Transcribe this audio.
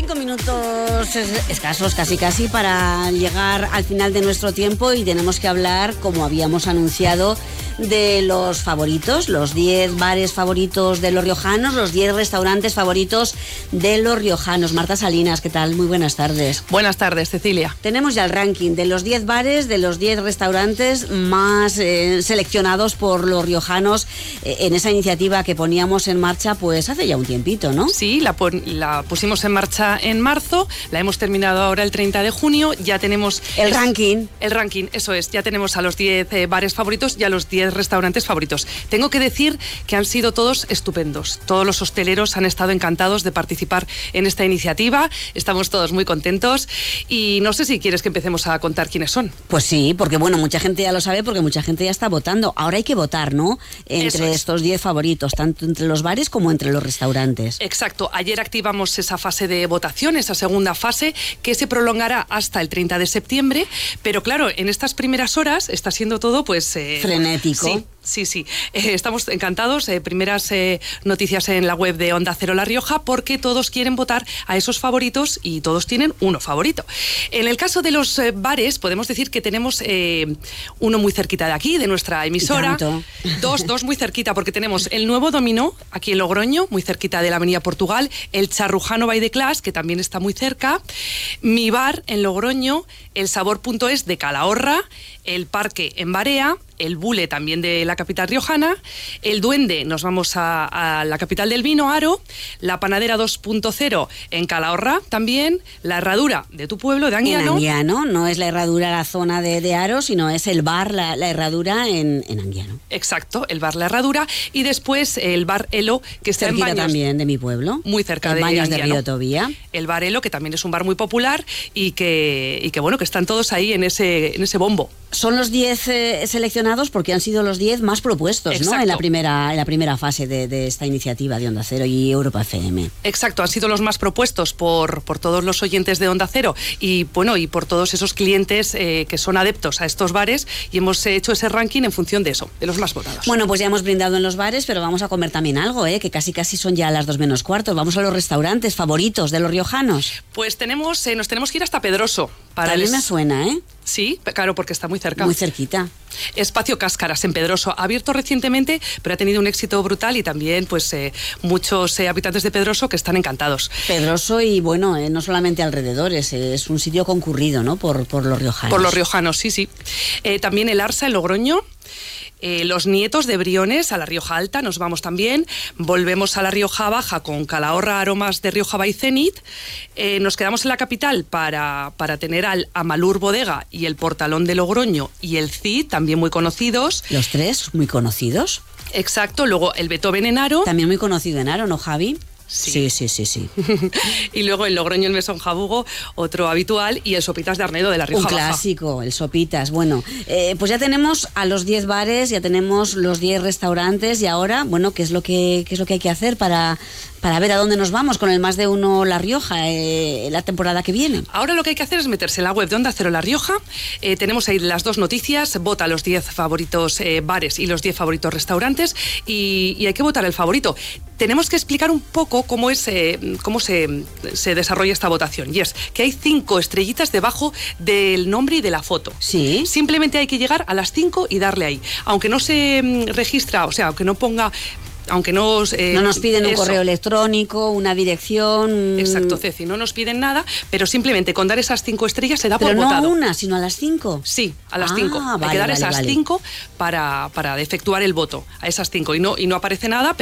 5 minutos escasos, casi para llegar al final de nuestro tiempo, y tenemos que hablar, como habíamos anunciado, de los favoritos, los 10 bares favoritos de los riojanos, los 10 restaurantes favoritos de los riojanos. Marta Salinas, ¿qué tal? Muy buenas tardes. Buenas tardes, Cecilia. Tenemos ya el ranking de los 10 bares, de los 10 restaurantes más seleccionados por los riojanos en esa iniciativa que poníamos en marcha pues hace ya un tiempito, ¿no? Sí, la pusimos en marcha en marzo, la hemos terminado ahora el 30 de junio, ya tenemos... El ranking, eso es, ya tenemos a los 10 bares favoritos y a los 10 restaurantes favoritos. Tengo que decir que han sido todos estupendos. Todos los hosteleros han estado encantados de participar en esta iniciativa. Estamos todos muy contentos y no sé si quieres que empecemos a contar quiénes son. Pues sí, porque bueno, mucha gente ya lo sabe, porque mucha gente ya está votando. Ahora hay que votar, ¿no? Entre estos 10 favoritos, tanto entre los bares como entre los restaurantes. Exacto. Ayer activamos esa fase de votación, esa segunda fase, que se prolongará hasta el 30 de septiembre. Pero claro, en estas primeras horas está siendo todo pues... frenético. Sí. Estamos encantados. Primeras noticias en la web de Onda Cero La Rioja, porque todos quieren votar a esos favoritos y todos tienen uno favorito. En el caso de los bares, podemos decir que tenemos uno muy cerquita de aquí, de nuestra emisora. Dos muy cerquita, porque tenemos el Nuevo Dominó, aquí en Logroño, muy cerquita de la Avenida Portugal, el Charrujano By the Class, que también está muy cerca, Mi Bar en Logroño, el Sabor.es de Calahorra, el Parque en Barea, el Bule también de la capital riojana, el Duende, nos vamos a la capital del vino, Aro, la Panadera 2.0 en Calahorra también, la Herradura de tu pueblo, de Anguiano. En Anguiano, no es la Herradura la zona de Aro, sino es el bar, la Herradura en Anguiano. Exacto, el bar La Herradura, y después el bar Elo, que está cerquita en Baños. También de mi pueblo. Muy cerca de Baños Anguiano. de Río Tobía. El bar Elo, que también es un bar muy popular y que bueno, que están todos ahí en ese bombo. Son los 10 seleccionados porque han sido los 10 más propuestos, Exacto. ¿no? En la primera fase de esta iniciativa de Onda Cero y Europa FM. Exacto, han sido los más propuestos por todos los oyentes de Onda Cero y bueno, y por todos esos clientes que son adeptos a estos bares, y hemos hecho ese ranking en función de eso, de los más votados. Bueno, pues ya hemos brindado en los bares, pero vamos a comer también algo, que casi son ya las 2 menos cuarto. Vamos a los restaurantes favoritos de los riojanos. Pues nos tenemos que ir hasta Pedroso. También me suena, ¿eh? Sí, claro, porque está muy cerca. Muy cerquita. Espacio Cáscaras, en Pedroso, ha abierto recientemente, pero ha tenido un éxito brutal y también pues muchos habitantes de Pedroso que están encantados. Pedroso y bueno, no solamente alrededores, es un sitio concurrido, ¿no? Por los riojanos. Por los riojanos, sí. También el Arsa, en Logroño. Los Nietos de Briones, a la Rioja Alta, nos vamos también. Volvemos a la Rioja Baja con Calahorra, Aromas de Rioja by Zenit. Nos quedamos en la capital para tener al Amalur Bodega y el Portalón de Logroño y el CID, también muy conocidos. Los 3 muy conocidos. Exacto, luego el Beethoven en Aro. También muy conocido en Aro, ¿no, Javi? Sí. Y luego el Logroño, el Mesón Jabugo, otro habitual, y el Sopitas de Arnedo de la Rioja Baja. Un clásico, el Sopitas. Bueno, pues ya tenemos a los 10 bares, ya tenemos los 10 restaurantes, y ahora, bueno, ¿qué es lo que hay que hacer para ver a dónde nos vamos con el Más de Uno La Rioja la temporada que viene? Ahora lo que hay que hacer es meterse en la web de Onda Cero La Rioja. Tenemos ahí las 2 noticias, vota los 10 favoritos bares y los 10 favoritos restaurantes, y hay que votar el favorito. Tenemos que explicar un poco cómo se desarrolla esta votación, y es que hay 5 estrellitas debajo del nombre y de la foto. Sí. Simplemente hay que llegar a las 5 y darle ahí. Aunque no se registra, o sea, aunque no ponga... Aunque no nos piden un correo electrónico, una dirección... Exacto, Ceci, no nos piden nada, pero simplemente con dar esas 5 estrellas se da por votado. Pero no una, sino a las 5. Sí, a las 5. Hay que dar esas 5 para efectuar el voto, a esas 5. Y no aparece nada,